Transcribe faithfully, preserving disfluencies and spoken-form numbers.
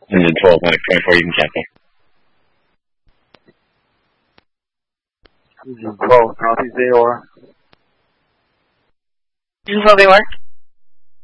And then twelve minutes, twenty-four, you can cancel. twelve, copy, they are. This is what they were.